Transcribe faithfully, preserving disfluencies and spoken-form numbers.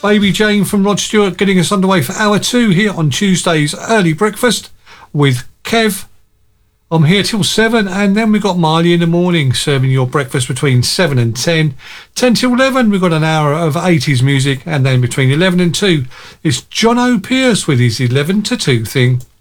Baby Jane from Rod Stewart getting us underway for hour two here on Tuesday's Early Breakfast with Kev. I'm here till seven, and then we've got Marley in the morning serving your breakfast between seven and ten. ten till eleven, we've got an hour of eighties music, and then between eleven and two is John O'Pearce with his eleven to two thing.